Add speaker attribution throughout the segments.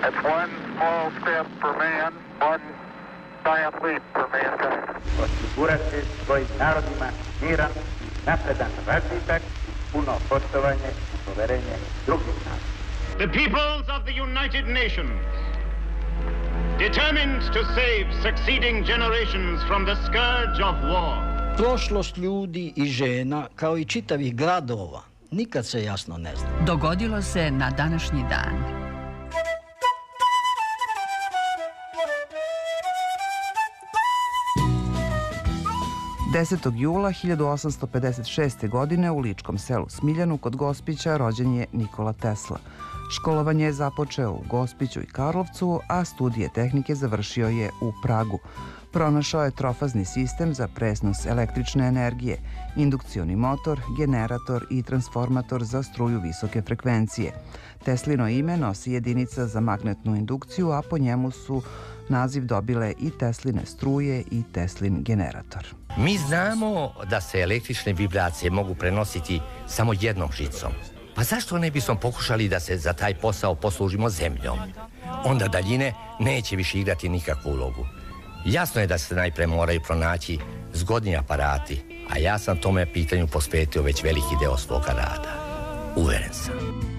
Speaker 1: That's one small step for man, one giant leap for mankind.
Speaker 2: Osigurati svojim narodima miran, napredan razvitak, puno poštovanje i poverenje drugih naroda.
Speaker 3: The peoples of the United Nations, determined to save succeeding generations from the scourge of war.
Speaker 4: Prošlost ljudi i žena, kao i čitavih gradova, nikad se jasno ne zna.
Speaker 5: Dogodilo se na današnji dan.
Speaker 6: 10. jula 1856. godine u ličkom selu Smiljanu kod Gospića rođen je Nikola Tesla. Školovanje je započeo u Gospiću i Karlovcu, a studije tehnike završio je u Pragu. Pronašao je trofazni sistem za prenos električne energije, indukcioni motor, generator i transformator za struju visoke frekvencije. Teslino ime nosi jedinica za magnetnu indukciju, a po njemu su naziv dobile i Tesline struje i Teslin generator.
Speaker 7: Mi znamo da se električne vibracije mogu prenositi samo jednom žicom. Pa zašto ne bismo pokušali da se za taj posao poslužimo zemljom? Onda daljine neće više igrati nikakvu ulogu. Jasno je da se najpre moraju pronaći zgodni aparati, a ja sam tome pitanju posvetio već veliki deo svoga rada. Uveren sam.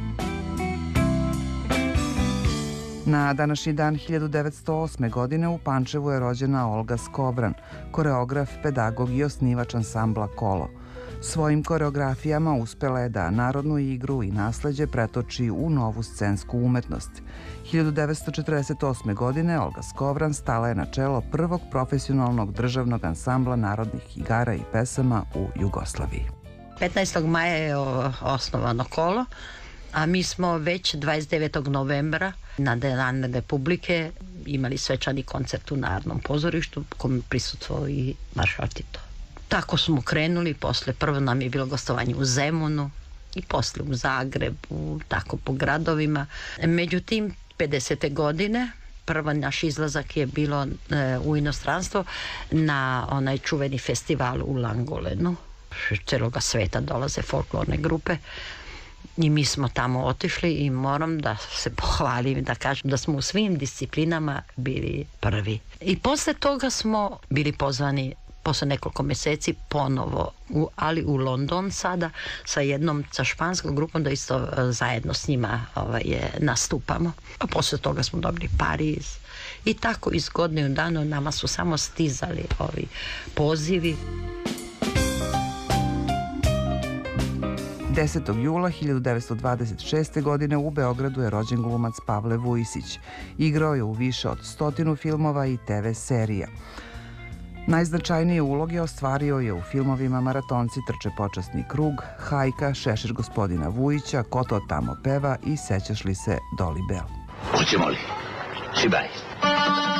Speaker 6: Na današnji dan 1908. godine u Pančevu je rođena Olga Skovran, koreograf, pedagog i osnivač ansambla Kolo. Svojim koreografijama uspela je da narodnu igru i nasleđe pretoči u novu scensku umetnost. 1948. godine Olga Skovran stala je na čelo prvog profesionalnog državnog ansambla narodnih igara i pesama u Jugoslaviji.
Speaker 8: 15. maja je osnovano Kolo, a mi smo već 29. novembra na Dan Republike imali svečani koncert u Narodnom pozorištu kome prisutvovao i maršal Tito. Tako smo krenuli, prvo nam je bilo gostovanje u Zemunu i posle u Zagrebu, tako po gradovima. Međutim, 50. godine prva naš izlazak je bilo u inostranstvo na onaj čuveni festival u Langolenu. Celoga sveta dolaze folklorne grupe i mi smo tamo otišli i moram da se pohvalim, da kažem da smo u svim disciplinama bili prvi. I posle toga smo bili pozvani posle nekoliko meseci ponovo, ali u London sada sa španskom grupom da isto zajedno s njima nastupamo. A posle toga smo dobili Pariz i tako iz godine u danu nama su samo stizali ovi pozivi.
Speaker 6: 10. jula 1926. godine u Beogradu je rođen glumac Pavle Vujisić. Igrao je u više od 100 filmova i TV serija. Najznačajnije uloge ostvario je u filmovima Maratonci trče počasni krug, Hajka, Šešir gospodina Vujića, Ko to tamo peva i Sećaš li se Doli Bell.
Speaker 7: Hoćemo li? Šibaj.